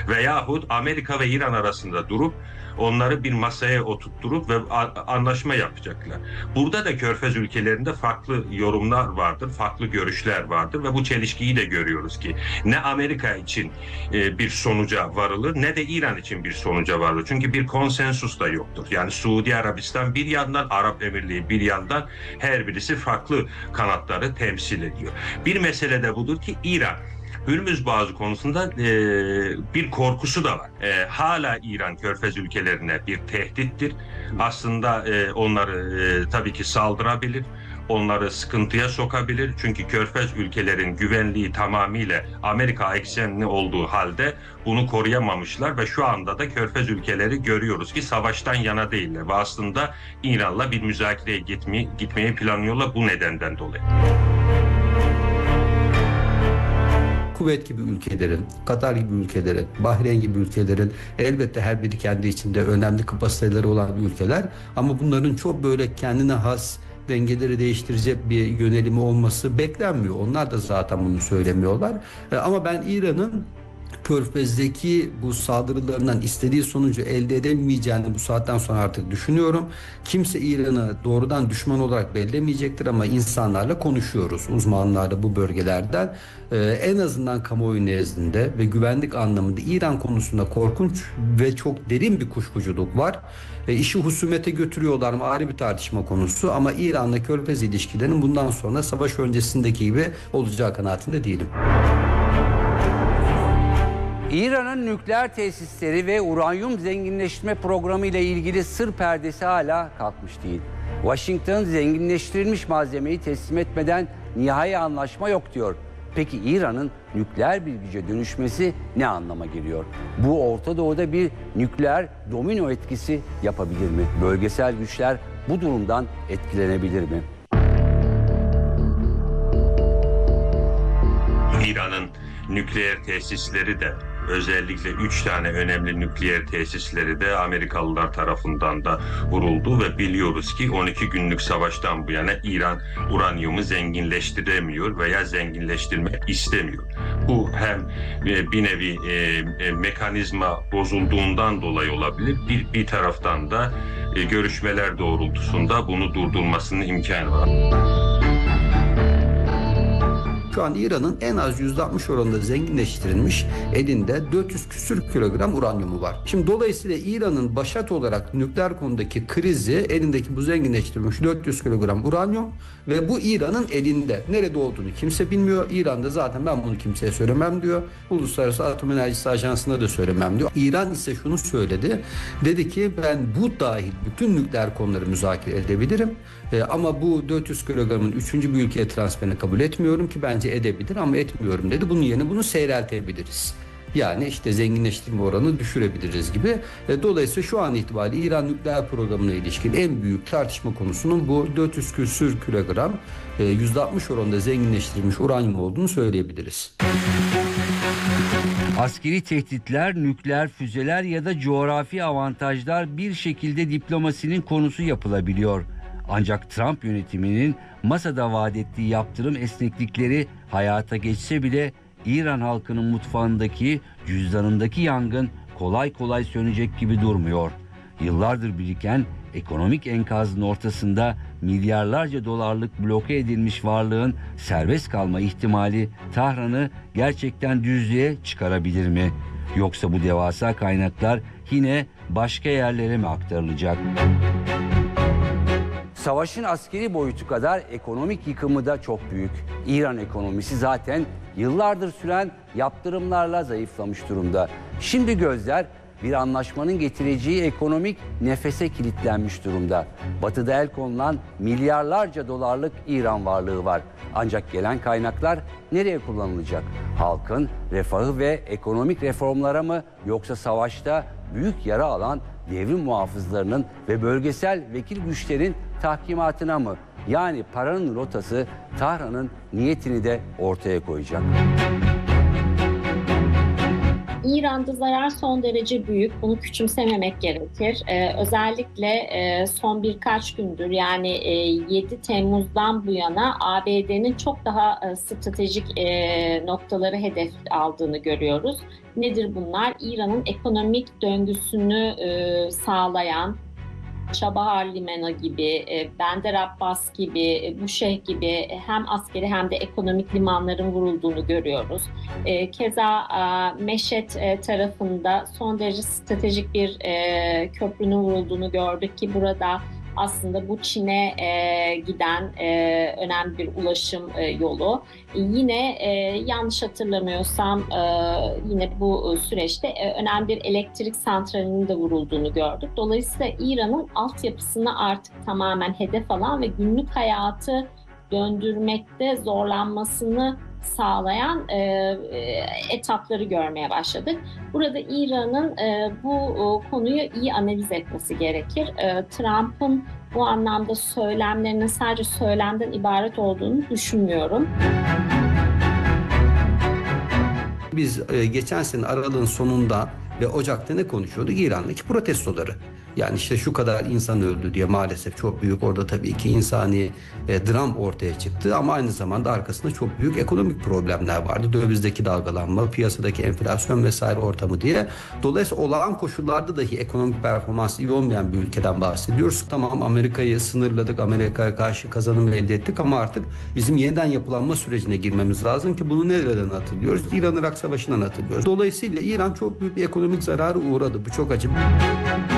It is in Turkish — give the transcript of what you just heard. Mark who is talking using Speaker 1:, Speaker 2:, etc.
Speaker 1: Veyahut Amerika ve İran arasında durup onları bir masaya oturtturup ve anlaşma yapacaklar. Burada da Körfez ülkelerinde farklı yorumlar vardır, farklı görüşler vardır ve bu çelişkiyi de görüyoruz ki ne Amerika için bir sonuca varılır ne de İran için bir sonuca varılır. Çünkü bir konsensus da yoktur. Yani Suudi Arabistan bir yandan, Arap Emirliği bir yandan, her birisi farklı kanatları temsil ediyor. Bir mesele de budur ki İran Hürmüz Boğazı konusunda bir korkusu da var. Hala İran Körfez ülkelerine bir tehdittir. Aslında onları tabii ki saldırabilir, onları sıkıntıya sokabilir. Çünkü Körfez ülkelerin güvenliği tamamıyla Amerika eksenli olduğu halde bunu koruyamamışlar ve şu anda da Körfez ülkeleri görüyoruz ki savaştan yana değiller ve aslında İran'la bir müzakereye gitmeyi planlıyorlar bu nedenden dolayı.
Speaker 2: Kuveyt gibi ülkelerin, Katar gibi ülkelerin, Bahreyn gibi ülkelerin elbette her biri kendi içinde önemli kapasiteleri olan ülkeler ama bunların çok böyle kendine has dengeleri değiştirecek bir yönelimi olması beklenmiyor. Onlar da zaten bunu söylemiyorlar. Ama ben İran'ın Körfez'deki bu saldırılarından istediği sonucu elde edemeyeceğini bu saatten sonra artık düşünüyorum. Kimse İran'ı doğrudan düşman olarak belirlemeyecektir ama insanlarla konuşuyoruz, uzmanlarla bu bölgelerden. En azından kamuoyu nezdinde ve güvenlik anlamında İran konusunda korkunç ve çok derin bir kuşkuculuk var. İşi husumete götürüyorlar mı ayrı bir tartışma konusu ama İran'la Körfez ilişkilerinin bundan sonra savaş öncesindeki gibi olacağı kanaatinde değilim.
Speaker 3: İran'ın nükleer tesisleri ve uranyum zenginleştirme programı ile ilgili sır perdesi hala kalkmış değil. Washington zenginleştirilmiş malzemeyi teslim etmeden nihai anlaşma yok diyor. Peki İran'ın nükleer bir güce dönüşmesi ne anlama geliyor? Bu Orta Doğu'da bir nükleer domino etkisi yapabilir mi? Bölgesel güçler bu durumdan etkilenebilir mi?
Speaker 1: İran'ın nükleer tesisleri de özellikle 3 tane önemli nükleer tesisleri de Amerikalılar tarafından da vuruldu ve biliyoruz ki 12 günlük savaştan bu yana İran uranyumu zenginleştiremiyor veya zenginleştirmek istemiyor. Bu hem bir nevi mekanizma bozulduğundan dolayı olabilir. Bir taraftan da görüşmeler doğrultusunda bunu durdurmasının imkanı var.
Speaker 2: Şu an İran'ın en az %60 oranında zenginleştirilmiş elinde 400 küsür kilogram uranyumu var. Şimdi dolayısıyla İran'ın başat olarak nükleer konudaki krizi elindeki bu zenginleştirilmiş 400 kilogram uranyum ve bu İran'ın elinde. Nerede olduğunu kimse bilmiyor. İran'da zaten ben bunu kimseye söylemem diyor. Uluslararası Atom Enerjisi Ajansı'na da söylemem diyor. İran ise şunu söyledi. Dedi ki ben bu dahil bütün nükleer konuları müzakere edebilirim. Ama bu 400 kilogramın 3. bir ülkeye transferini kabul etmiyorum ki bence edebilir ama etmiyorum dedi. Bunun yerine bunu seyreltebiliriz. Yani işte zenginleştirme oranını düşürebiliriz gibi. Dolayısıyla şu an itibariyle İran nükleer programına ilişkin en büyük tartışma konusunun bu 400 küsür kilogram %60 oranında zenginleştirilmiş uranyum olduğunu söyleyebiliriz.
Speaker 3: Askeri tehditler, nükleer füzeler ya da coğrafi avantajlar bir şekilde diplomasinin konusu yapılabiliyor. Ancak Trump yönetiminin masada vaat ettiği yaptırım esneklikleri hayata geçse bile İran halkının mutfağındaki, cüzdanındaki yangın kolay kolay sönecek gibi durmuyor. Yıllardır biriken ekonomik enkazın ortasında milyarlarca dolarlık bloke edilmiş varlığın serbest kalma ihtimali Tahran'ı gerçekten düzlüğe çıkarabilir mi? Yoksa bu devasa kaynaklar yine başka yerlere mi aktarılacak? Savaşın askeri boyutu kadar ekonomik yıkımı da çok büyük. İran ekonomisi zaten yıllardır süren yaptırımlarla zayıflamış durumda. Şimdi gözler bir anlaşmanın getireceği ekonomik nefese kilitlenmiş durumda. Batı'da el konulan milyarlarca dolarlık İran varlığı var. Ancak gelen kaynaklar nereye kullanılacak? Halkın refahı ve ekonomik reformlara mı yoksa savaşta büyük yara alan devrim muhafızlarının ve bölgesel vekil güçlerin tahkimatına mı? Yani paranın rotası Tahran'ın niyetini de ortaya koyacak.
Speaker 4: İran'da zarar son derece büyük. Bunu küçümsememek gerekir. Özellikle son birkaç gündür, yani 7 Temmuz'dan bu yana ABD'nin çok daha stratejik noktaları hedef aldığını görüyoruz. Nedir bunlar? İran'ın ekonomik döngüsünü sağlayan Çabahar Limanı gibi, Bender Abbas gibi, Buşeh gibi hem askeri hem de ekonomik limanların vurulduğunu görüyoruz. Keza Meşet tarafında son derece stratejik bir köprünün vurulduğunu gördük ki burada aslında bu Çin'e giden önemli bir ulaşım yolu. Yine yanlış hatırlamıyorsam yine bu süreçte önemli bir elektrik santralinin de vurulduğunu gördük. Dolayısıyla İran'ın altyapısını artık tamamen hedef alan ve günlük hayatı döndürmekte zorlanmasını sağlayan etapları görmeye başladık. Burada İran'ın bu konuyu iyi analiz etmesi gerekir. Trump'ın bu anlamda söylemlerinin sadece söylemden ibaret olduğunu düşünmüyorum.
Speaker 2: Biz geçen sene aralığın sonunda ve Ocak'ta ne konuşuyorduk? İran'daki protestoları. Yani işte şu kadar insan öldü diye maalesef çok büyük orada tabii ki insani dram ortaya çıktı ama aynı zamanda arkasında çok büyük ekonomik problemler vardı. Dövizdeki dalgalanma, piyasadaki enflasyon vesaire ortamı diye. Dolayısıyla olağan koşullarda dahi ekonomik performansı iyi olmayan bir ülkeden bahsediyoruz. Tamam, Amerika'yı sınırladık, Amerika'ya karşı kazanım elde ettik ama artık bizim yeniden yapılanma sürecine girmemiz lazım ki bunu nereden hatırlıyoruz? İran-Irak Savaşı'ndan hatırlıyoruz. Dolayısıyla İran çok büyük bir ekonomik zararı uğradı. Bu çok acı.